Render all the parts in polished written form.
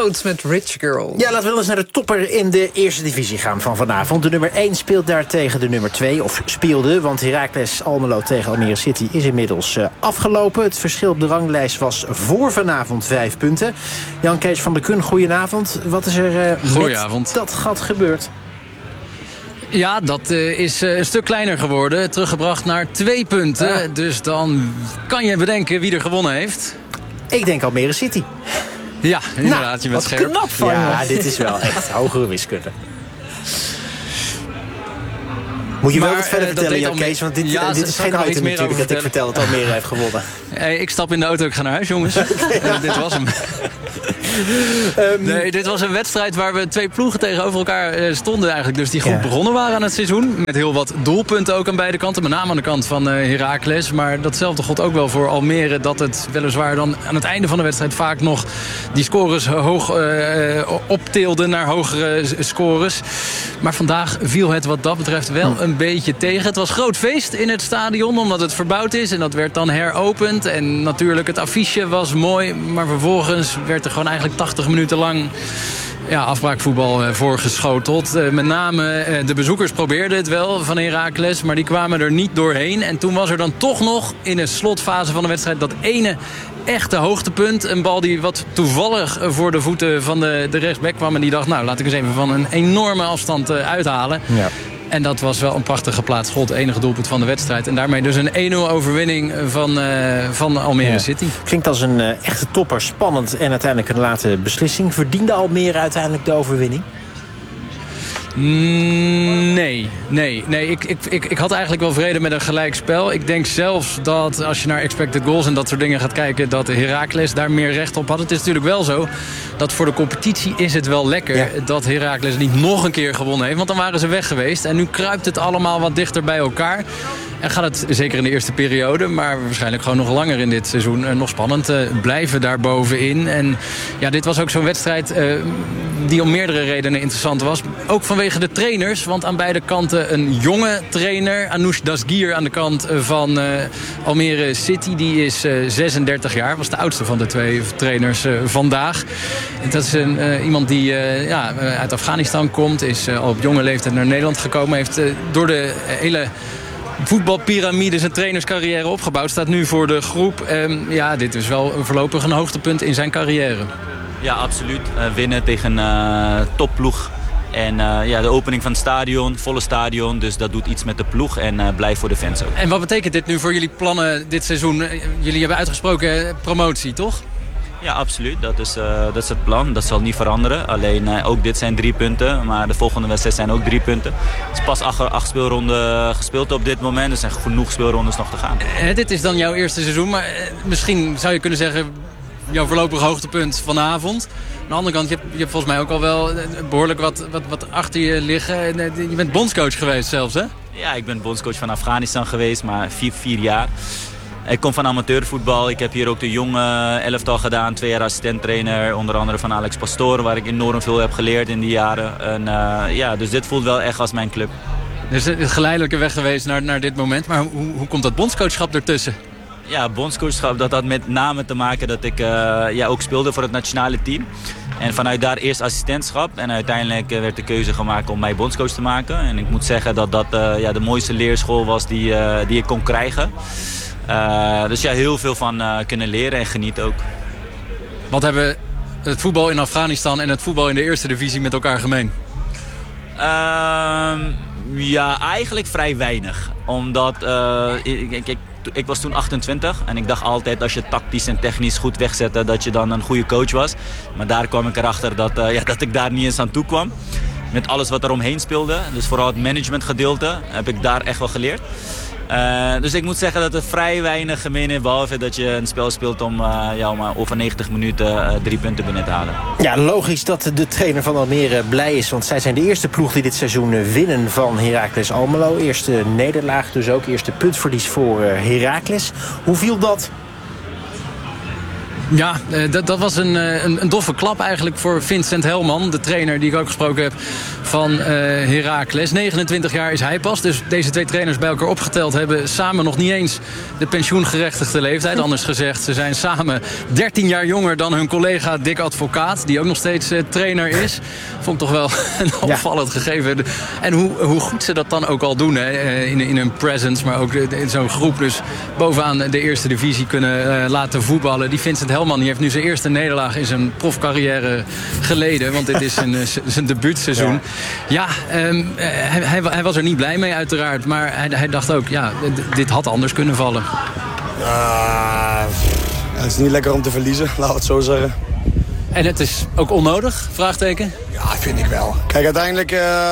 Clouds met Rich Girl. Ja, laten we dan eens naar de topper in de eerste divisie gaan van vanavond. De nummer 1 speelt daar tegen de nummer 2, of speelde. Want Heracles Almelo tegen Almere City is inmiddels afgelopen. Het verschil op de ranglijst was voor vanavond 5 punten. Jan Kees van der Kun, goedenavond. Wat is er met dat gat gebeurd? Ja, dat is een stuk kleiner geworden. Teruggebracht naar 2 punten. Ja. Dus dan kan je bedenken wie er gewonnen heeft. Ik denk Almere City. Ja, inderdaad. Je bent scherp. Knap van je. Dit is wel echt hogere wiskunde. Moet je wel wat verder vertellen, Jan Kees? Want dit is geen item natuurlijk dat ik vertel dat Almere heeft gewonnen. Hey, ik stap in de auto, ik ga naar huis, jongens. Dit was hem. Nee, dit was een wedstrijd waar we 2 ploegen tegenover elkaar stonden eigenlijk. Dus die goed begonnen waren aan het seizoen. Met heel wat doelpunten ook aan beide kanten. Met name aan de kant van Heracles. Maar datzelfde gold ook wel voor Almere. Dat het weliswaar dan aan het einde van de wedstrijd vaak nog die scores hoog optilde naar hogere scores. Maar vandaag viel het wat dat betreft wel een beetje tegen. Het was groot feest in het stadion omdat het verbouwd is. En dat werd dan heropend. En natuurlijk het affiche was mooi. Maar vervolgens werd er gewoon eigenlijk 80 minuten lang afbraakvoetbal voorgeschoteld. Met name de bezoekers probeerden het wel van Heracles, maar die kwamen er niet doorheen. En toen was er dan toch nog in de slotfase van de wedstrijd dat ene echte hoogtepunt. Een bal die wat toevallig voor de voeten van de rechtsback kwam. En die dacht, nou laat ik eens even van een enorme afstand uithalen. Ja. En dat was wel een prachtig geplaatst schot. Het enige doelpunt van de wedstrijd. En daarmee dus een 1-0 overwinning van Almere City. Klinkt als een echte topper. Spannend en uiteindelijk een late beslissing. Verdiende Almere uiteindelijk de overwinning? Nee. Ik had eigenlijk wel vrede met een gelijkspel. Ik denk zelfs dat als je naar expected goals en dat soort dingen gaat kijken, dat de Heracles daar meer recht op had. Het is natuurlijk wel zo dat voor de competitie is het wel lekker dat Heracles niet nog een keer gewonnen heeft. Want dan waren ze weg geweest. En nu kruipt het allemaal wat dichter bij elkaar. En gaat het zeker in de eerste periode, maar waarschijnlijk gewoon nog langer in dit seizoen nog spannend blijven daar bovenin. En ja, dit was ook zo'n wedstrijd die om meerdere redenen interessant was. Ook vanwege de trainers, want aan beide kanten een jonge trainer. Anoush Dasgir aan de kant van Almere City. Die is 36 jaar, was de oudste van de 2 trainers vandaag. En dat is iemand die uit Afghanistan komt. Is al op jonge leeftijd naar Nederland gekomen. Heeft door de hele voetbalpyramide zijn trainerscarrière opgebouwd. Staat nu voor de groep. Dit is wel voorlopig een hoogtepunt in zijn carrière. Ja, absoluut. Winnen tegen topploeg. En de opening van het stadion, volle stadion. Dus dat doet iets met de ploeg en blijf voor de fans ook. En wat betekent dit nu voor jullie plannen dit seizoen? Jullie hebben uitgesproken promotie, toch? Ja, absoluut. Dat is het plan. Dat zal niet veranderen. Alleen ook dit zijn 3 punten. Maar de volgende wedstrijd zijn ook 3 punten. Het is pas 8 speelronden gespeeld op dit moment. Er zijn genoeg speelrondes nog te gaan. Dit is dan jouw eerste seizoen. Maar misschien zou je kunnen zeggen jouw voorlopig hoogtepunt vanavond. Aan de andere kant, je hebt volgens mij ook al wel behoorlijk wat achter je liggen. Je bent bondscoach geweest zelfs, hè? Ja, ik ben bondscoach van Afghanistan geweest, maar 4 jaar. Ik kom van amateurvoetbal. Ik heb hier ook de jonge elftal gedaan. 2 jaar assistenttrainer, onder andere van Alex Pastoor, waar ik enorm veel heb geleerd in die jaren. En, dus dit voelt wel echt als mijn club. Dus het is geleidelijke weg geweest naar dit moment. Maar hoe komt dat bondscoachschap ertussen? Ja, bondscoachschap, dat had met name te maken dat ik ook speelde voor het nationale team. En vanuit daar eerst assistentschap. En uiteindelijk werd de keuze gemaakt om mij bondscoach te maken. En ik moet zeggen dat dat de mooiste leerschool was die ik kon krijgen. Dus heel veel van kunnen leren en genieten ook. Wat hebben het voetbal in Afghanistan en het voetbal in de eerste divisie met elkaar gemeen? Eigenlijk vrij weinig. Omdat ik was toen 28 en ik dacht altijd als je tactisch en technisch goed wegzette dat je dan een goede coach was. Maar daar kwam ik erachter dat ik daar niet eens aan toe kwam. Met alles wat er omheen speelde. Dus vooral het managementgedeelte heb ik daar echt wel geleerd. Dus ik moet zeggen dat er vrij weinig gemeen is, behalve dat je een spel speelt om over 90 minuten 3 punten binnen te halen. Ja, logisch dat de trainer van Almere blij is, want zij zijn de eerste ploeg die dit seizoen winnen van Heracles Almelo. Eerste nederlaag, dus ook eerste puntverlies voor Heracles. Hoe viel dat? Ja, dat was een doffe klap eigenlijk voor Vincent Helman, de trainer die ik ook gesproken heb van Heracles. 29 jaar is hij pas, dus deze twee trainers bij elkaar opgeteld hebben samen nog niet eens de pensioengerechtigde leeftijd. Anders gezegd, ze zijn samen 13 jaar jonger dan hun collega Dick Advocaat, die ook nog steeds trainer is. Vond ik toch wel een opvallend gegeven. En hoe goed ze dat dan ook al doen, hè, in hun presence, maar ook in zo'n groep dus bovenaan de eerste divisie kunnen laten voetballen. Die Vincent Helman die heeft nu zijn eerste nederlaag in zijn profcarrière geleden, want dit is zijn debuutseizoen. Ja, hij was er niet blij mee uiteraard, maar hij dacht ook, ja, dit had anders kunnen vallen. Het is niet lekker om te verliezen, laten we het zo zeggen. En het is ook onnodig, vraagteken? Ja, vind ik wel. Kijk, uiteindelijk,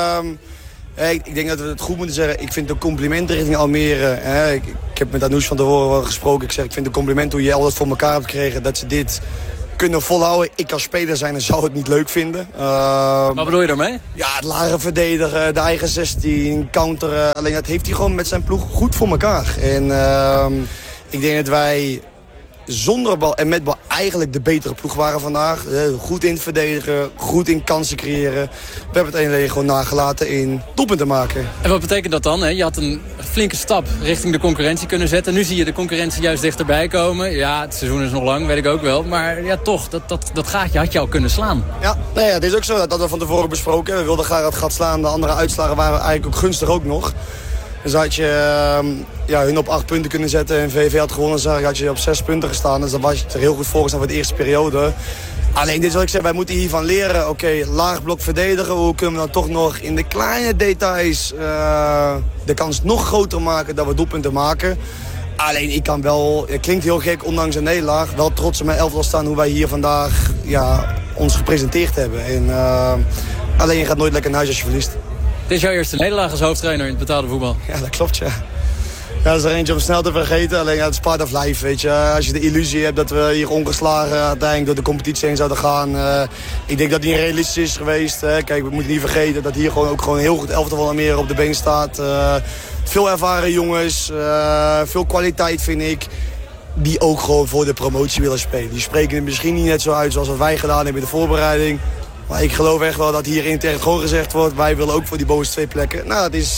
ik denk dat we het goed moeten zeggen. Ik vind de complimenten richting Almere. Ik heb met Anoush van tevoren gesproken. Ik vind de complimenten hoe je altijd voor elkaar hebt gekregen. Dat ze dit kunnen volhouden. Ik als speler zijn en zou het niet leuk vinden. Wat bedoel je daarmee? Ja, het lage verdedigen, de eigen 16, counteren. Alleen dat heeft hij gewoon met zijn ploeg goed voor elkaar. En ik denk dat wij zonder bal en met bal eigenlijk de betere ploeg waren vandaag. Goed in het verdedigen, goed in kansen creëren. We hebben het alleen gewoon nagelaten in doelpunten maken. En wat betekent dat dan? Hè? Je had een flinke stap richting de concurrentie kunnen zetten. Nu zie je de concurrentie juist dichterbij komen. Ja, het seizoen is nog lang, weet ik ook wel. Maar ja, toch, dat gaatje had je al kunnen slaan. Ja, nou ja, het is ook zo. Dat hadden we van tevoren besproken. We wilden graag het gat slaan. De andere uitslagen waren eigenlijk ook gunstig ook nog. Dus had je hun op 8 punten kunnen zetten en VV had gewonnen, had je op 6 punten gestaan. Dus dan was je er heel goed voor gestaan voor de eerste periode. Alleen dit is wat ik zeg, wij moeten hiervan leren. Oké, laag blok verdedigen. Hoe kunnen we dan toch nog in de kleine details de kans nog groter maken dat we doelpunten maken. Alleen ik kan wel, het klinkt heel gek, ondanks een nederlaag, wel trots op mijn elftal staan hoe wij hier vandaag ons gepresenteerd hebben. En, alleen je gaat nooit lekker naar huis als je verliest. Dit is jouw eerste nederlaag als hoofdtrainer in het betaalde voetbal. Ja, dat klopt, ja. Ja, dat is er eentje om snel te vergeten. Alleen het is part of life, weet je. Als je de illusie hebt dat we hier ongeslagen uiteindelijk door de competitie heen zouden gaan. Ik denk dat die realistisch is geweest. Kijk, we moeten niet vergeten dat hier ook gewoon een heel goed elftal van Almere op de been staat. Veel ervaren jongens, veel kwaliteit vind ik. Die ook gewoon voor de promotie willen spelen. Die spreken het misschien niet net zo uit zoals wij gedaan hebben in de voorbereiding. Maar ik geloof echt wel dat hier intern gewoon gezegd wordt, wij willen ook voor die bovenste 2 plekken. Nou, het is,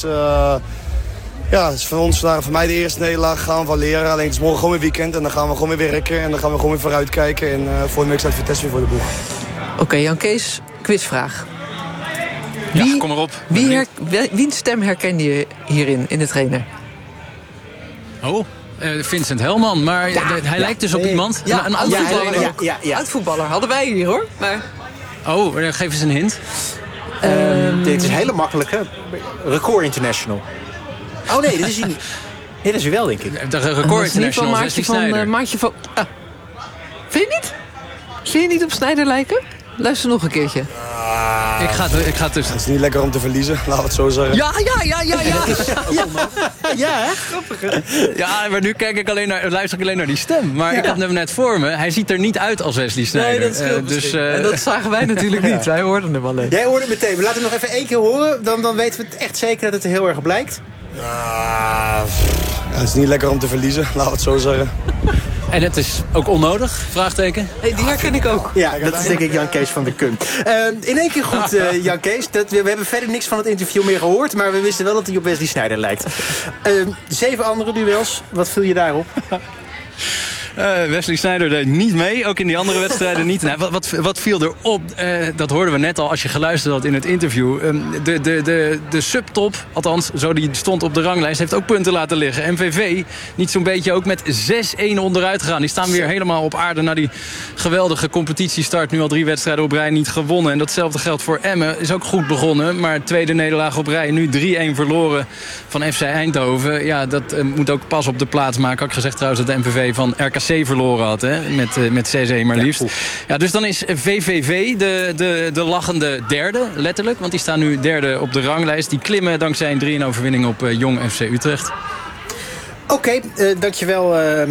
het is van ons vandaag, voor mij de eerste nederlaag, gaan we van leren. Alleen het is morgen gewoon weer weekend en dan gaan we gewoon weer werken en dan gaan we gewoon weer vooruitkijken. En voor de week staat Vitesse weer voor de boeg. Oké, Jan Kees, quizvraag. Ja, kom maar op. Wiens stem herkende je hierin, in de trainer? Oh, Vincent Helman, maar hij lijkt dus op iemand. Ja, een andere trainer. Ja. Oud-voetballer hadden wij hier, hoor. Maar... Oh, geef eens een hint. Dit is een hele makkelijke. Record International. Oh nee, dit is hij niet. Nee, dat is hij wel, denk ik. De Record International, Wesley Sneijder. Maatje van... Vind je niet? Vind je niet op Sneijder lijken? Luister nog een keertje. Ik ga tussen. Het is niet lekker om te verliezen, laten we het zo zeggen. Ja. Ja, hè? Grappig. Ja, maar nu luister ik alleen naar die stem. Maar ik had hem net voor me. Hij ziet er niet uit als Wesley Sneijder. Nee, dat scheelt en dat zagen wij natuurlijk niet. Wij hoorden hem alleen. Jij hoorde het meteen. We laten het nog even 1 keer horen. Dan weten we het echt zeker dat het er heel erg op lijkt. Het is niet lekker om te verliezen, laten we het zo zeggen. En het is ook onnodig, vraagteken. Hey, die herken ik ook. Ja, dat is denk ik Jan Kees van der Kun. In 1 keer goed, Jan Kees. We hebben verder niks van het interview meer gehoord, maar we wisten wel dat hij op Wesley Sneijder lijkt. 7 andere duels. Wat viel je daarop? Wesley Sneijder deed niet mee, ook in die andere wedstrijden niet. Nou, wat viel erop? Dat hoorden we net al als je geluisterd had in het interview. De subtop, althans zo die stond op de ranglijst, heeft ook punten laten liggen. MVV niet zo'n beetje ook met 6-1 onderuit gegaan. Die staan weer helemaal op aarde na die geweldige competitiestart. Nu al 3 wedstrijden op rij niet gewonnen. En datzelfde geldt voor Emmen. Is ook goed begonnen, maar tweede nederlaag op rij. Nu 3-1 verloren van FC Eindhoven. Ja, dat moet ook pas op de plaats maken. Had ik gezegd trouwens dat de MVV van RKC verloren had, hè? Met 6-1 maar liefst. Ja, dus dan is VVV de lachende derde, letterlijk. Want die staan nu derde op de ranglijst. Die klimmen dankzij een 3-1 overwinning op Jong FC Utrecht. Oké, dankjewel.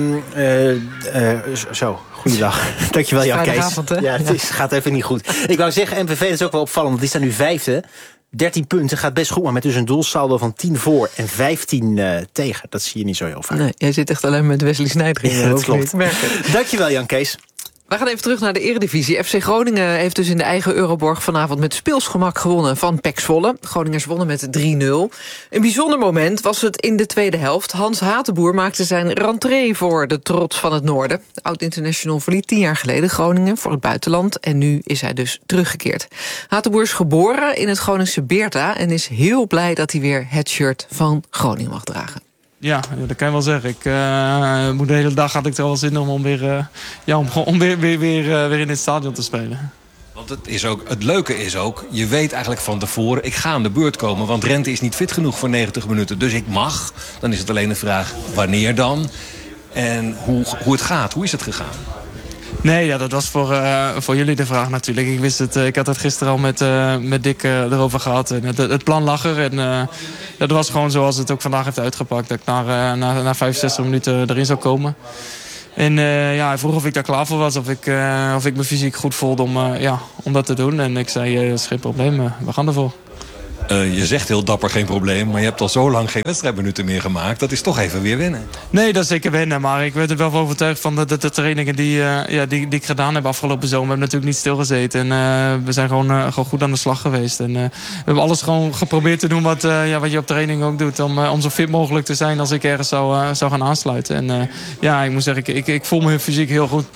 Goeiedag. Dankjewel, Jan Kees. Ja, het gaat even niet goed. Ik wou zeggen, MVV is ook wel opvallend, want die staan nu 5e. 13 punten, gaat best goed, maar met dus een doelsaldo van 10 voor en 15 tegen. Dat zie je niet zo heel vaak. Nee, jij zit echt alleen met Wesley Sneijder in. Ja, dat klopt. Dankjewel, Jan Kees. We gaan even terug naar de Eredivisie. FC Groningen heeft dus in de eigen Euroborg vanavond met speelsgemak gewonnen van PEC Zwolle. Groningers wonnen met 3-0. Een bijzonder moment was het in de tweede helft. Hans Hatenboer maakte zijn rentree voor de trots van het noorden. De oud-international verliet 10 jaar geleden Groningen voor het buitenland. En nu is hij dus teruggekeerd. Hatenboer is geboren in het Groningse Beerta en is heel blij dat hij weer het shirt van Groningen mag dragen. Ja, dat kan je wel zeggen. De hele dag had ik er wel zin in om weer in het stadion te spelen. Want het leuke is ook, je weet eigenlijk van tevoren, ik ga aan de beurt komen. Want Rente is niet fit genoeg voor 90 minuten, dus ik mag. Dan is het alleen de vraag, wanneer dan? En hoe het gaat, hoe is het gegaan? Nee, ja, dat was voor jullie de vraag natuurlijk. Ik wist het, ik had het gisteren al met Dick erover gehad. En het plan lag er. En dat was gewoon zoals het ook vandaag heeft uitgepakt. Dat ik na 65 minuten erin zou komen. En hij vroeg of ik daar klaar voor was. Of ik me fysiek goed voelde om dat te doen. En ik zei, dat is geen probleem, we gaan ervoor. Je zegt heel dapper geen probleem, maar je hebt al zo lang geen wedstrijdminuten meer gemaakt. Dat is toch even weer wennen. Nee, dat is zeker wennen. Maar ik werd er wel van overtuigd van de trainingen die ik gedaan heb afgelopen zomer. We hebben natuurlijk niet stilgezeten. En we zijn gewoon goed aan de slag geweest. En we hebben alles gewoon geprobeerd te doen wat je op training ook doet. Om zo fit mogelijk te zijn als ik ergens zou gaan aansluiten. En ik moet zeggen, ik voel me fysiek heel goed.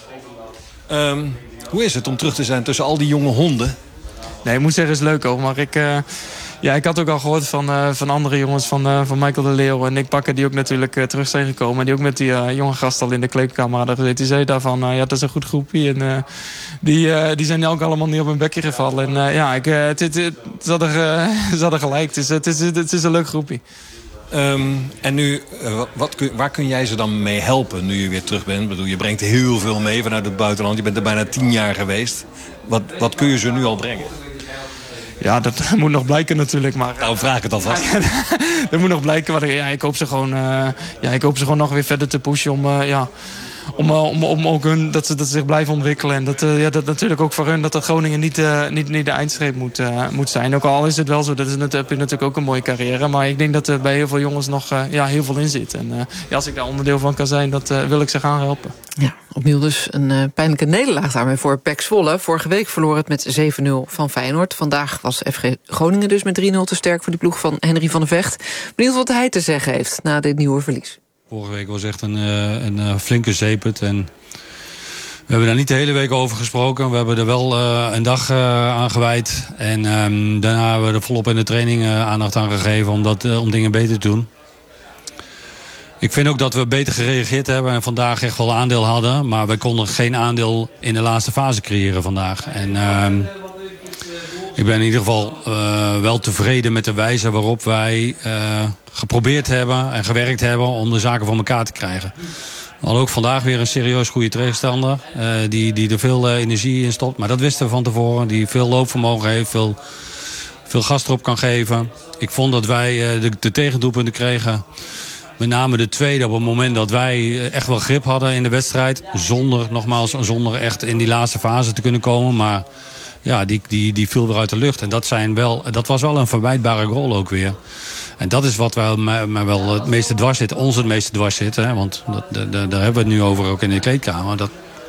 Hoe is het om terug te zijn tussen al die jonge honden? Nee, ik moet zeggen, het is leuk ook. Maar ik had ook al gehoord van andere jongens, van Michael de Leeuw en Nick Bakker, die ook natuurlijk terug zijn gekomen. En die ook met die jonge gast al in de kleedkamer hadden gezeten. Die zei daarvan, dat is een goed groepje. En die zijn ook allemaal niet op hun bekje gevallen. En ze hadden gelijk. Het is een leuk groepje. En nu, waar kun jij ze dan mee helpen nu je weer terug bent? Ik bedoel, je brengt heel veel mee vanuit het buitenland. Je bent er bijna 10 jaar geweest. Wat kun je ze nu al brengen? Ja, dat moet nog blijken natuurlijk. Maar nou, vraag ik het alvast. Dat moet nog blijken. Maar ik hoop ze gewoon nog weer verder te pushen om ook hun, dat ze zich blijven ontwikkelen. En dat natuurlijk ook voor hun dat Groningen niet de eindstreep moet zijn. Ook al is het wel zo, heb je natuurlijk ook een mooie carrière. Maar ik denk dat er bij heel veel jongens nog heel veel in zit. En als ik daar onderdeel van kan zijn, dat wil ik ze gaan helpen. Ja, opnieuw dus een pijnlijke nederlaag daarmee voor PEC Zwolle. Vorige week verloor het met 7-0 van Feyenoord. Vandaag was FC Groningen dus met 3-0 te sterk voor die ploeg van Henry van de Vecht. Benieuwd wat hij te zeggen heeft na dit nieuwe verlies. Vorige week was echt een flinke zeepert. En we hebben daar niet de hele week over gesproken. We hebben er wel een dag aan gewijd. En daarna hebben we er volop in de training aandacht aan gegeven om dingen beter te doen. Ik vind ook dat we beter gereageerd hebben en vandaag echt wel aandeel hadden. Maar we konden geen aandeel in de laatste fase creëren vandaag. En ik ben in ieder geval wel tevreden met de wijze waarop wij geprobeerd hebben en gewerkt hebben om de zaken voor elkaar te krijgen. We hadden ook vandaag weer een serieus goede tegenstander die er veel energie in stopt. Maar dat wisten we van tevoren. Die veel loopvermogen heeft, veel gas erop kan geven. Ik vond dat wij de tegendoelpunten kregen. Met name de tweede op het moment dat wij echt wel grip hadden in de wedstrijd. Zonder echt in die laatste fase te kunnen komen. Maar ja, die viel weer uit de lucht. En dat was wel een verwijtbare goal ook weer. En dat is wat mij wel het meeste dwars zit. Ons het meeste dwars zit. Hè? Want daar hebben we het nu over ook in de kleedkamer.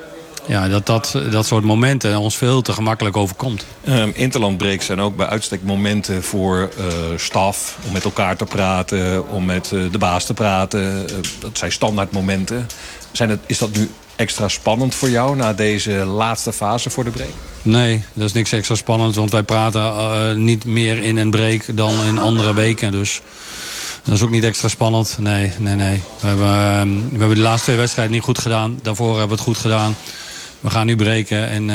Dat soort momenten ons veel te gemakkelijk overkomt. Interlandbreaks zijn ook bij uitstek momenten voor staf. Om met elkaar te praten, om met de baas te praten. Dat zijn standaard momenten. Is dat nu extra spannend voor jou na deze laatste fase voor de break? Nee, dat is niks extra spannend. Want wij praten niet meer in een break dan in andere weken. Dus dat is ook niet extra spannend. Nee. We hebben de laatste 2 wedstrijden niet goed gedaan. Daarvoor hebben we het goed gedaan. We gaan nu breken en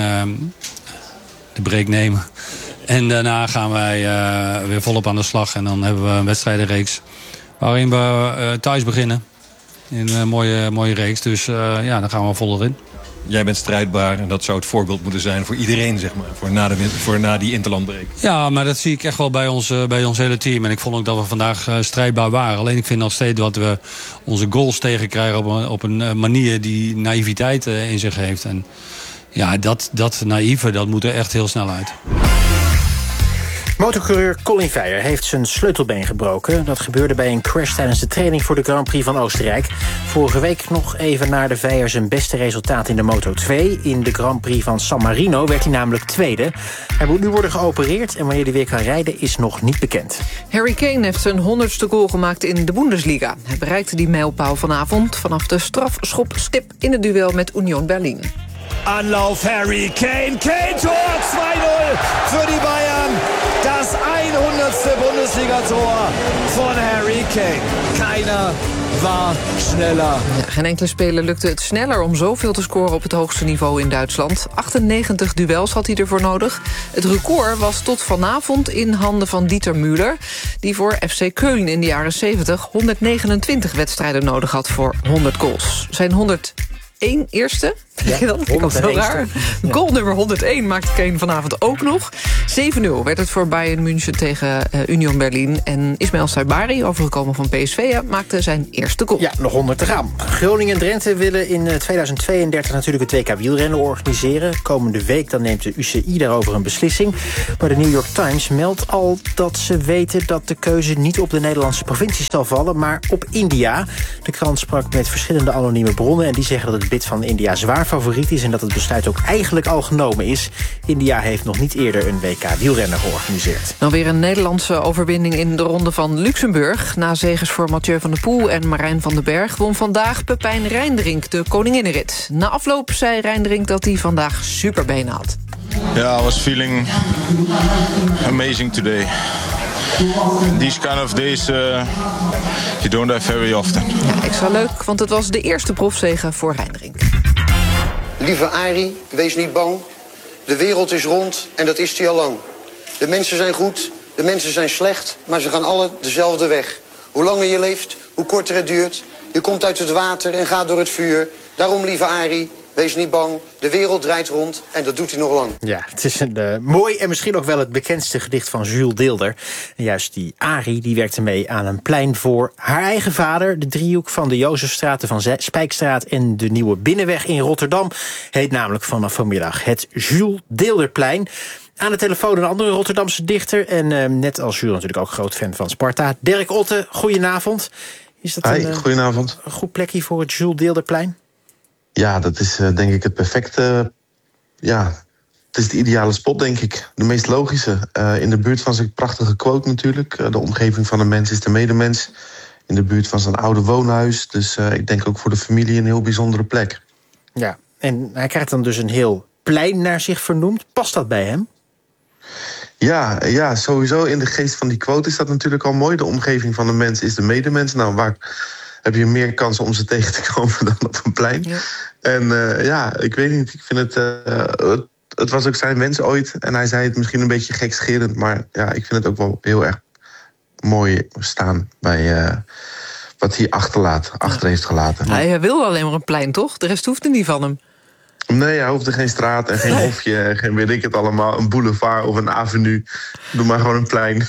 de break nemen. En daarna gaan wij weer volop aan de slag. En dan hebben we een wedstrijdenreeks waarin we thuis beginnen. In een mooie reeks. Dus dan gaan we vol erin. Jij bent strijdbaar en dat zou het voorbeeld moeten zijn voor iedereen, zeg maar. Voor na die interlandbreak. Ja, maar dat zie ik echt wel bij ons hele team. En ik vond ook dat we vandaag strijdbaar waren. Alleen ik vind nog steeds dat we onze goals tegenkrijgen op een manier die naïviteit in zich heeft. En ja, dat naïeve, dat moet er echt heel snel uit. Motorcoureur Colin Veyer heeft zijn sleutelbeen gebroken. Dat gebeurde bij een crash tijdens de training voor de Grand Prix van Oostenrijk. Vorige week nog even naar de Veyer zijn beste resultaat in de Moto2. In de Grand Prix van San Marino werd hij namelijk tweede. Hij moet nu worden geopereerd en wanneer hij weer kan rijden is nog niet bekend. Harry Kane heeft zijn 100ste goal gemaakt in de Bundesliga. Hij bereikte die mijlpaal vanavond vanaf de strafschopstip in het duel met Union Berlin. Anlauf Harry Kane, Tor 2-0 für die Bayern. Das 100ste Bundesliga-Tor von Harry Kane. Keiner war schneller. Ja, geen enkele speler lukte het sneller om zoveel te scoren op het hoogste niveau in Duitsland. 98 duels had hij ervoor nodig. Het record was tot vanavond in handen van Dieter Müller, die voor FC Köln in de jaren 70 129 wedstrijden nodig had voor 100 goals. Zijn 101 eerste? Ja, dat vind ik zo raar. Ja. Goal nummer 101 maakte Kane vanavond ook nog. 7-0 werd het voor Bayern München tegen Union Berlin. En Ismaël Saibari, overgekomen van PSV, maakte zijn eerste goal. Ja, nog 100 te gaan. Groningen en Drenthe willen in 2032 natuurlijk het WK wielrennen organiseren. Komende week dan neemt de UCI daarover een beslissing. Maar de New York Times meldt al dat ze weten dat de keuze niet op de Nederlandse provincies zal vallen, maar op India. De krant sprak met verschillende anonieme bronnen en die zeggen dat het bid van India zwaar favoriet is en dat het besluit ook eigenlijk al genomen is. India heeft nog niet eerder een WK wielrennen georganiseerd. Dan weer een Nederlandse overwinning in de Ronde van Luxemburg. Na zegens voor Mathieu van der Poel en Marijn van den Berg won vandaag Pepijn Reindrink de koninginnenrit. Na afloop zei Reindrink dat hij vandaag superbenen had. Yeah, I was feeling amazing today. These kind of days you don't have very often. Ja, extra leuk, want het was de eerste profzege voor Reindrink. Lieve Arie, wees niet bang. De wereld is rond en dat is die al lang. De mensen zijn goed, de mensen zijn slecht, maar ze gaan alle dezelfde weg. Hoe langer je leeft, hoe korter het duurt. Je komt uit het water en gaat door het vuur. Daarom, lieve Arie, wees niet bang. De wereld draait rond en dat doet hij nog lang. Ja, het is een mooi en misschien ook wel het bekendste gedicht van Jules Deelder. En juist die Arie die werkte mee aan een plein voor haar eigen vader. De driehoek van de Jozefstraat, de Van Spijkstraat en de Nieuwe Binnenweg in Rotterdam heet namelijk vanaf vanmiddag het Jules Deelderplein. Aan de telefoon een andere Rotterdamse dichter en net als Jules natuurlijk ook groot fan van Sparta. Dirk Otte, goedenavond. Is dat goedenavond. Een goed plekje voor het Jules Deelderplein? Ja, dat is denk ik het perfecte. Ja, het is de ideale spot, denk ik. De meest logische. In de buurt van zijn prachtige quote natuurlijk. De omgeving van de mens is de medemens. In de buurt van zijn oude woonhuis. Dus ik denk ook voor de familie een heel bijzondere plek. Ja, en hij krijgt dan dus een heel plein naar zich vernoemd. Past dat bij hem? Ja, sowieso in de geest van die quote is dat natuurlijk al mooi. De omgeving van de mens is de medemens. Nou, waar heb je meer kansen om ze tegen te komen dan op een plein. Ja. En ik weet niet, ik vind het was ook zijn wens ooit. En hij zei het misschien een beetje gekscherend, maar ja, ik vind het ook wel heel erg mooi staan bij wat hij achter heeft gelaten. Hij wilde alleen maar een plein, toch? De rest hoefde niet van hem. Nee, hij hoefde geen straat en geen hofje, geen weet ik het allemaal, een boulevard of een avenue. Doe maar gewoon een plein.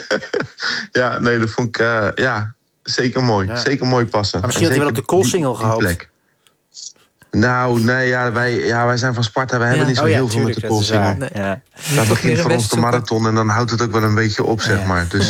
Ja, nee, dat vond ik, zeker mooi. Ja. Zeker mooi passen. Maar misschien had hij wel op de Koolsingel gehoopt. Nou, nee, wij zijn van Sparta. Wij hebben niet zo heel veel met de Koolsingel. Nee. Ja. Dat begint voor ons de marathon en dan houdt het ook wel een beetje op, zeg maar. Dus,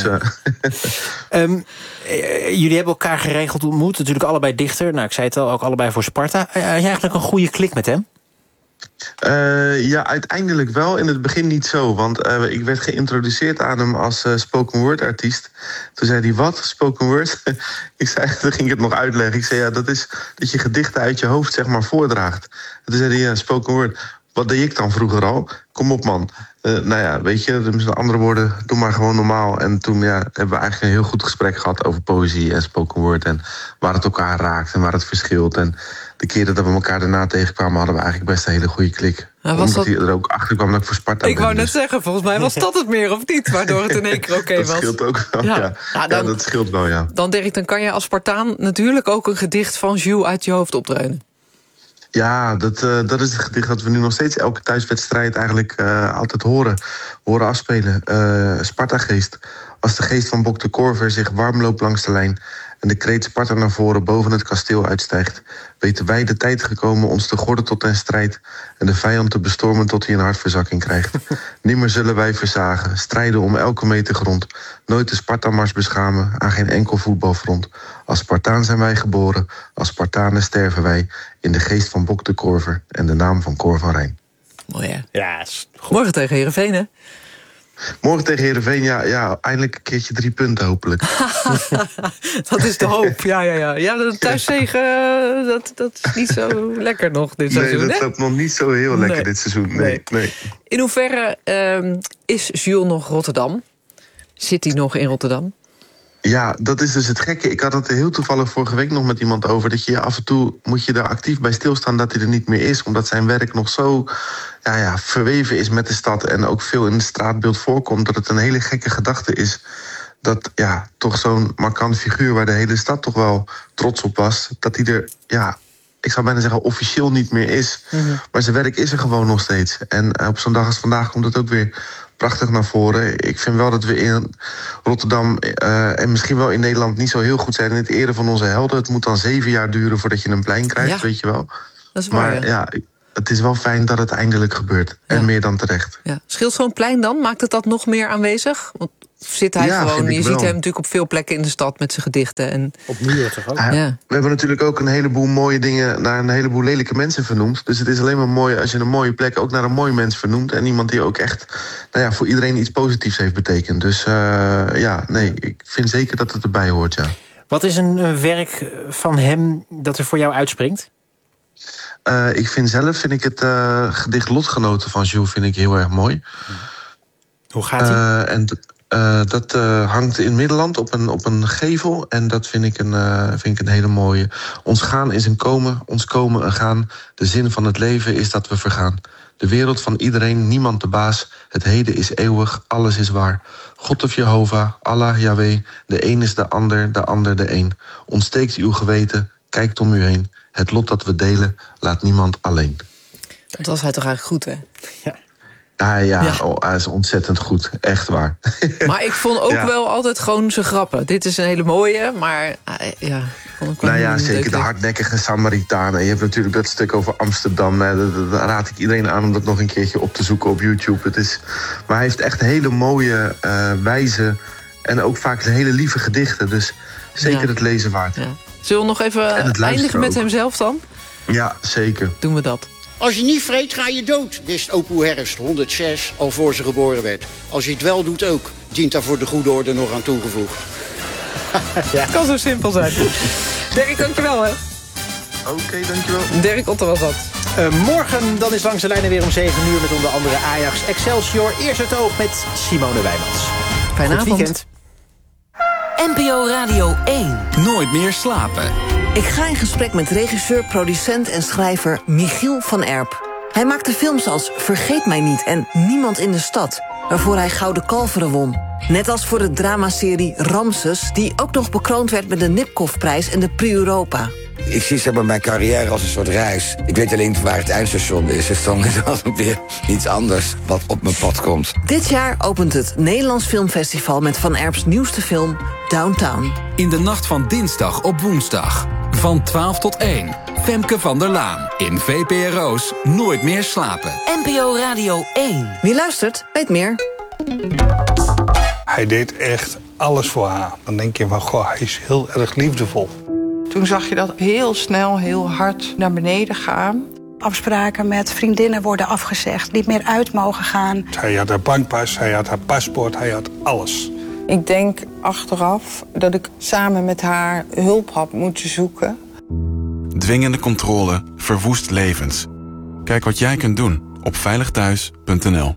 jullie hebben elkaar geregeld ontmoet. Natuurlijk allebei dichter. Nou, ik zei het al, ook allebei voor Sparta. Had je eigenlijk een goede klik met hem? Ja, uiteindelijk wel. In het begin niet zo. Want ik werd geïntroduceerd aan hem als spoken word artiest. Toen zei hij, wat? Spoken word? Ik zei, toen ging ik het nog uitleggen. Ik zei, ja, dat is dat je gedichten uit je hoofd, zeg maar, voordraagt. En toen zei hij, ja, spoken word. Wat deed ik dan vroeger al? Kom op, man. Nou ja, weet je, met andere woorden, doe maar gewoon normaal. En toen hebben we eigenlijk een heel goed gesprek gehad over poëzie en spoken word. En waar het elkaar raakt en waar het verschilt. En de keren dat we elkaar daarna tegenkwamen, hadden we eigenlijk best een hele goede klik. Omdat hij er ook achter kwam dat ik voor Sparta Ik wou net zeggen, volgens mij was dat het meer of niet, waardoor het in één keer oké was. Dat scheelt ook wel, ja. Dat scheelt wel, ja. Dan Dirk, dan kan je als Spartaan natuurlijk ook een gedicht van Jules uit je hoofd opdreunen. Ja, dat is het gedicht dat we nu nog steeds elke thuiswedstrijd eigenlijk altijd horen afspelen. Sparta-geest. Als de geest van Bok de Korver zich warm loopt langs de lijn en de kreet Sparta naar voren boven het kasteel uitstijgt, weten wij de tijd gekomen ons te gorden tot den strijd en de vijand te bestormen tot hij een hartverzakking krijgt. Nimmer zullen wij versagen, strijden om elke meter grond, nooit de Sparta-mars beschamen aan geen enkel voetbalfront. Als Spartaan zijn wij geboren, als Spartanen sterven wij, in de geest van Bok de Korver en de naam van Cor van Rijn. Mooi, hè? Ja, is goed. Morgen tegen Heerenveen, hè? Morgen tegen Heerenveen, ja, eindelijk een keertje 3 punten hopelijk. Dat is de hoop, ja. Ja, de thuiszegen, dat is niet zo lekker nog dit seizoen, Nee, dat loopt nog niet zo heel lekker dit seizoen. Nee. In hoeverre is Jules nog Rotterdam? Zit hij nog in Rotterdam? Ja, dat is dus het gekke. Ik had het heel toevallig vorige week nog met iemand over, dat je af en toe moet je daar actief bij stilstaan dat hij er niet meer is, omdat zijn werk nog zo verweven is met de stad en ook veel in het straatbeeld voorkomt, dat het een hele gekke gedachte is dat toch zo'n markant figuur waar de hele stad toch wel trots op was, dat hij er, ik zou bijna zeggen officieel niet meer is. Mm-hmm. Maar zijn werk is er gewoon nog steeds. En op zo'n dag als vandaag komt het ook weer prachtig naar voren. Ik vind wel dat we in Rotterdam en misschien wel in Nederland niet zo heel goed zijn in het eren van onze helden. Het moet dan 7 jaar duren voordat je een plein krijgt, weet je wel. Dat is waar, maar het is wel fijn dat het eindelijk gebeurt. En meer dan terecht. Ja. Scheelt zo'n plein dan? Maakt het dat nog meer aanwezig? Want zit hij gewoon, je ziet hem natuurlijk op veel plekken in de stad met zijn gedichten. En op muren toch ook? We hebben natuurlijk ook een heleboel mooie dingen naar een heleboel lelijke mensen vernoemd. Dus het is alleen maar mooi als je een mooie plek ook naar een mooi mens vernoemt. En iemand die ook echt voor iedereen iets positiefs heeft betekend. Dus ik vind zeker dat het erbij hoort, ja. Wat is een werk van hem dat er voor jou uitspringt? Ik vind het gedicht Lotgenoten van Jules heel erg mooi. Hoe gaat hij? Dat hangt in Middelland op een gevel. En dat vind ik een hele mooie. Ons gaan is een komen, ons komen een gaan. De zin van het leven is dat we vergaan. De wereld van iedereen, niemand de baas. Het heden is eeuwig, alles is waar. God of Jehovah, Allah, Yahweh. De een is de ander de een. Ontsteekt uw geweten, kijkt om u heen. Het lot dat we delen, laat niemand alleen. Dat was hij toch eigenlijk goed, hè? Ja. Hij is ontzettend goed. Echt waar. Maar ik vond ook wel altijd gewoon zijn grappen. Dit is een hele mooie, maar vond ik zeker de hardnekkige Samaritanen. Je hebt natuurlijk dat stuk over Amsterdam. Dat raad ik iedereen aan om dat nog een keertje op te zoeken op YouTube. Maar hij heeft echt hele mooie, wijze en ook vaak hele lieve gedichten. Dus zeker het lezen waard. Ja. Zullen we nog even eindigen met hemzelf dan? Ja, zeker. Doen we dat. Als je niet vreet, ga je dood, wist Opoe Herfst 106 al voor ze geboren werd. Als je het wel doet ook, dient daar voor de goede orde nog aan toegevoegd. Het kan zo simpel zijn. Dirk, dankjewel, hè. Oké, dankjewel. Dirk Otter was dat. Morgen dan is Langs de Lijnen weer om 7 uur met onder andere Ajax Excelsior. Eerst het oog met Simone Wijmans. Fijne avond. Weekend. NPO Radio 1. Nooit meer slapen. Ik ga in gesprek met regisseur, producent en schrijver Michiel van Erp. Hij maakte films als Vergeet mij niet en Niemand in de stad, waarvoor hij Gouden Kalveren won. Net als voor de dramaserie Ramses, die ook nog bekroond werd met de Nipkoff-prijs en de Prix Europa. Ik zie mijn carrière als een soort reis. Ik weet alleen waar het eindstation is. Dus dan is er weer iets anders wat op mijn pad komt. Dit jaar opent het Nederlands Filmfestival met Van Erps nieuwste film Downtown. In de nacht van dinsdag op woensdag. Van 12 tot 1. Femke van der Laan. In VPRO's Nooit meer slapen. NPO Radio 1. Wie luistert, weet meer. Hij deed echt alles voor haar. Dan denk je van, hij is heel erg liefdevol. Toen zag je dat heel snel, heel hard naar beneden gaan. Afspraken met vriendinnen worden afgezegd, niet meer uit mogen gaan. Hij had haar bankpas, hij had haar paspoort, hij had alles. Ik denk achteraf dat ik samen met haar hulp had moeten zoeken. Dwingende controle verwoest levens. Kijk wat jij kunt doen op veiligthuis.nl.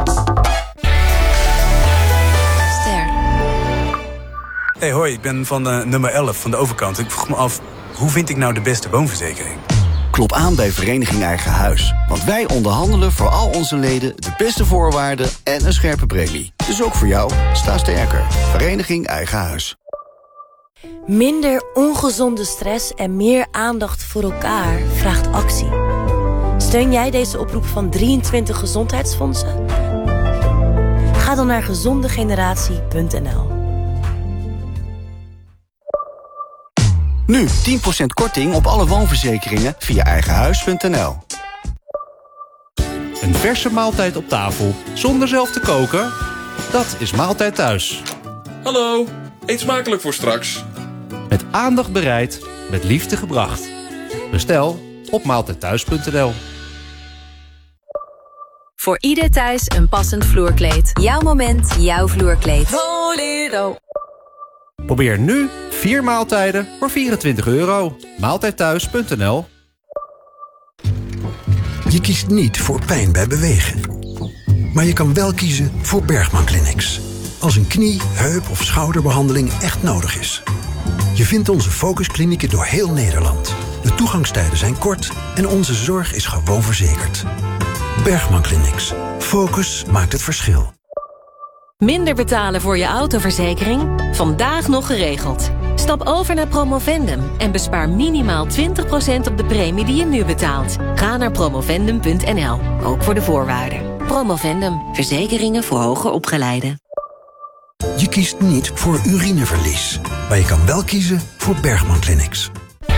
Hey, hoi, ik ben van nummer 11 van de overkant. Ik vroeg me af, hoe vind ik nou de beste woonverzekering? Klop aan bij Vereniging Eigen Huis. Want wij onderhandelen voor al onze leden de beste voorwaarden en een scherpe premie. Dus ook voor jou, sta sterker. Vereniging Eigen Huis. Minder ongezonde stress en meer aandacht voor elkaar vraagt actie. Steun jij deze oproep van 23 gezondheidsfondsen? Ga dan naar gezondegeneratie.nl. Nu 10% korting op alle woonverzekeringen via eigenhuis.nl. Een verse maaltijd op tafel, zonder zelf te koken? Dat is Maaltijd Thuis. Hallo, eet smakelijk voor straks. Met aandacht bereid, met liefde gebracht. Bestel op maaltijdthuis.nl. Voor ieder thuis een passend vloerkleed. Jouw moment, jouw vloerkleed. Volero. Probeer nu 4 maaltijden voor €24. Maaltijdthuis.nl. Je kiest niet voor pijn bij bewegen. Maar je kan wel kiezen voor Bergman Clinics. Als een knie, heup of schouderbehandeling echt nodig is. Je vindt onze focusklinieken door heel Nederland. De toegangstijden zijn kort en onze zorg is gewoon verzekerd. Bergman Clinics. Focus maakt het verschil. Minder betalen voor je autoverzekering? Vandaag nog geregeld. Stap over naar Promovendum en bespaar minimaal 20% op de premie die je nu betaalt. Ga naar promovendum.nl, ook voor de voorwaarden. Promovendum, verzekeringen voor hoger opgeleiden. Je kiest niet voor urineverlies, maar je kan wel kiezen voor Bergman Clinics.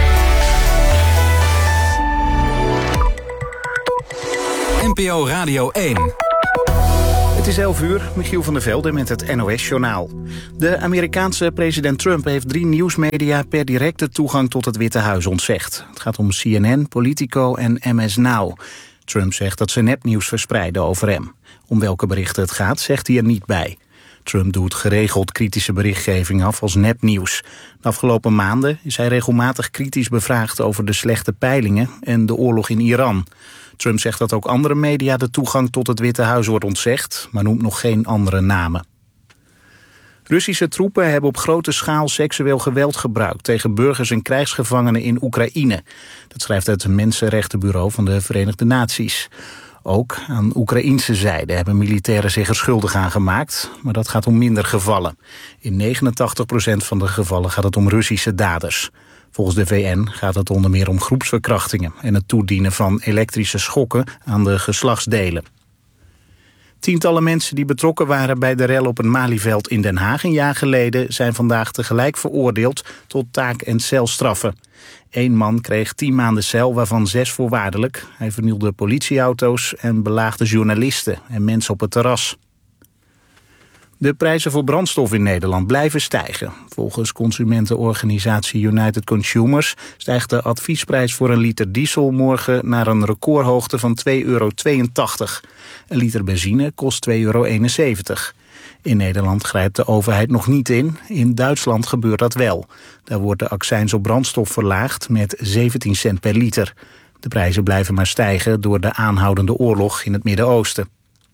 NPO Radio 1. Het is 11 uur, Michiel van der Velde met het NOS-journaal. De Amerikaanse president Trump heeft 3 nieuwsmedia per directe toegang tot het Witte Huis ontzegd. Het gaat om CNN, Politico en MS Now. Trump zegt dat ze nepnieuws verspreiden over hem. Om welke berichten het gaat, zegt hij er niet bij. Trump doet geregeld kritische berichtgeving af als nepnieuws. De afgelopen maanden is hij regelmatig kritisch bevraagd over de slechte peilingen en de oorlog in Iran. Trump zegt dat ook andere media de toegang tot het Witte Huis wordt ontzegd, maar noemt nog geen andere namen. Russische troepen hebben op grote schaal seksueel geweld gebruikt tegen burgers en krijgsgevangenen in Oekraïne. Dat schrijft het Mensenrechtenbureau van de Verenigde Naties. Ook aan Oekraïnse zijde hebben militairen zich er schuldig aan gemaakt, maar dat gaat om minder gevallen. In 89% van de gevallen gaat het om Russische daders. Volgens de VN gaat het onder meer om groepsverkrachtingen en het toedienen van elektrische schokken aan de geslachtsdelen. Tientallen mensen die betrokken waren bij de rel op een Malieveld in Den Haag een jaar geleden zijn vandaag tegelijk veroordeeld tot taak- en celstraffen. 1 man kreeg 10 maanden cel, waarvan 6 voorwaardelijk. Hij vernielde politieauto's en belaagde journalisten en mensen op het terras. De prijzen voor brandstof in Nederland blijven stijgen. Volgens consumentenorganisatie United Consumers stijgt de adviesprijs voor een liter diesel morgen naar een recordhoogte van €2,82. Een liter benzine kost €2,71. In Nederland grijpt de overheid nog niet in. In Duitsland gebeurt dat wel. Daar wordt de accijns op brandstof verlaagd met 17 cent per liter. De prijzen blijven maar stijgen door de aanhoudende oorlog in het Midden-Oosten.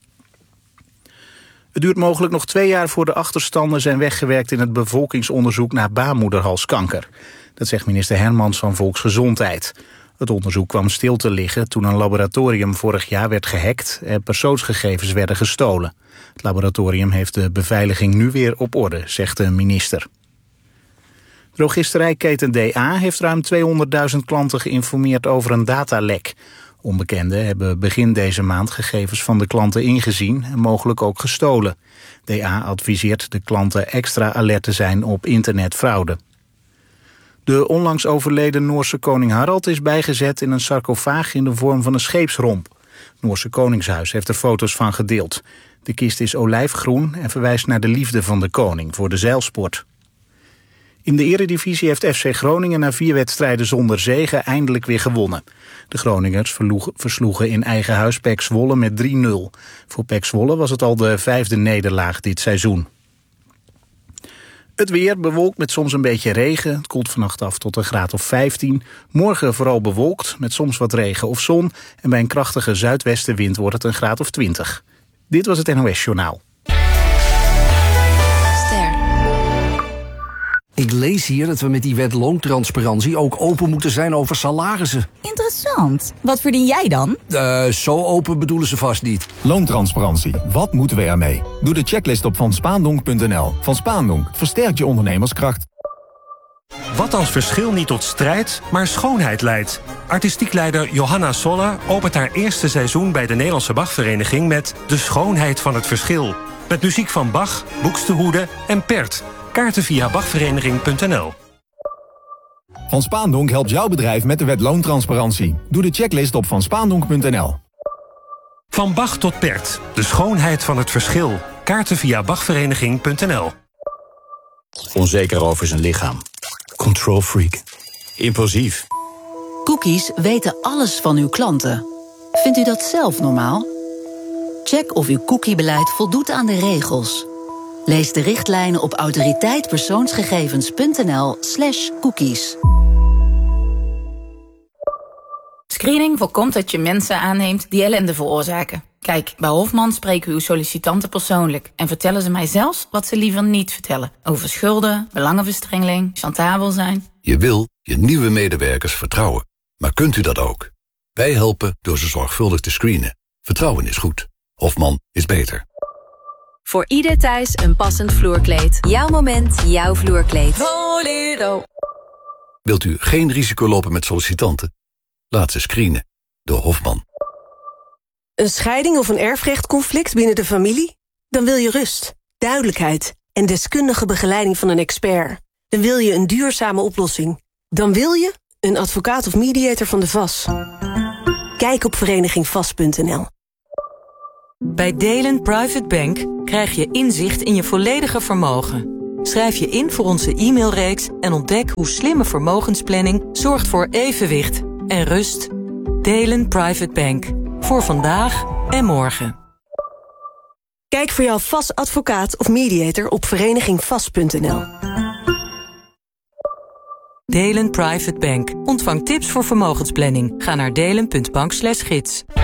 Het duurt mogelijk nog 2 jaar voor de achterstanden zijn weggewerkt in het bevolkingsonderzoek naar baarmoederhalskanker. Dat zegt minister Hermans van Volksgezondheid. Het onderzoek kwam stil te liggen toen een laboratorium vorig jaar werd gehackt en persoonsgegevens werden gestolen. Het laboratorium heeft de beveiliging nu weer op orde, zegt de minister. Drogisterijketen DA heeft ruim 200.000 klanten geïnformeerd over een datalek. Onbekenden hebben begin deze maand gegevens van de klanten ingezien en mogelijk ook gestolen. DA adviseert de klanten extra alert te zijn op internetfraude. De onlangs overleden Noorse koning Harald is bijgezet in een sarcofaag in de vorm van een scheepsromp. Het Noorse Koningshuis heeft er foto's van gedeeld. De kist is olijfgroen en verwijst naar de liefde van de koning voor de zeilsport. In de Eredivisie heeft FC Groningen na 4 wedstrijden zonder zege eindelijk weer gewonnen. De Groningers versloegen in eigen huis PEC Zwolle met 3-0. Voor PEC Zwolle was het al de 5e nederlaag dit seizoen. Het weer bewolkt met soms een beetje regen. Het koelt vannacht af tot een graad of 15. Morgen vooral bewolkt met soms wat regen of zon. En bij een krachtige zuidwestenwind wordt het een graad of 20. Dit was het NOS Journaal. Ik lees hier dat we met die wet loontransparantie ook open moeten zijn over salarissen. Interessant. Wat verdien jij dan? Zo open bedoelen ze vast niet. Loontransparantie. Wat moeten we ermee? Doe de checklist op vanspaandonk.nl. Van Spaandonk versterkt je ondernemerskracht. Wat als verschil niet tot strijd, maar schoonheid leidt? Artistiek leider Johanna Soller opent haar eerste seizoen bij de Nederlandse Bachvereniging met De Schoonheid van het Verschil. Met muziek van Bach, Buxtehude en Pert. Kaarten via bachvereniging.nl. Van Spaandonk helpt jouw bedrijf met de wet loontransparantie. Doe de checklist op vanspaandonk.nl. Van Bach tot Pert, de schoonheid van het verschil. Kaarten via bachvereniging.nl. Onzeker over zijn lichaam. Control freak. Impulsief. Cookies weten alles van uw klanten. Vindt u dat zelf normaal? Check of uw cookiebeleid voldoet aan de regels. Lees de richtlijnen op autoriteitpersoonsgegevens.nl/cookies. Screening voorkomt dat je mensen aanneemt die ellende veroorzaken. Kijk, bij Hofman spreken we uw sollicitanten persoonlijk en vertellen ze mij zelfs wat ze liever niet vertellen. Over schulden, belangenverstrengeling, chantabel zijn. Je wil je nieuwe medewerkers vertrouwen. Maar kunt u dat ook? Wij helpen door ze zorgvuldig te screenen. Vertrouwen is goed. Hofman is beter. Voor ieder thuis een passend vloerkleed. Jouw moment, jouw vloerkleed. Bolero. Wilt u geen risico lopen met sollicitanten? Laat ze screenen door Hofman. Een scheiding of een erfrechtconflict binnen de familie? Dan wil je rust, duidelijkheid en deskundige begeleiding van een expert. Dan wil je een duurzame oplossing. Dan wil je een advocaat of mediator van de VAS. Kijk op verenigingvas.nl. Bij Delen Private Bank krijg je inzicht in je volledige vermogen. Schrijf je in voor onze e-mailreeks en ontdek hoe slimme vermogensplanning zorgt voor evenwicht en rust. Delen Private Bank. Voor vandaag en morgen. Kijk voor jouw VAS advocaat of mediator op verenigingvas.nl. Delen Private Bank. Ontvang tips voor vermogensplanning. Ga naar delen.bank/gids.